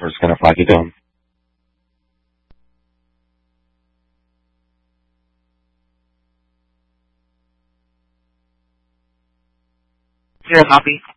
We're just going to flag you down. Zero copy.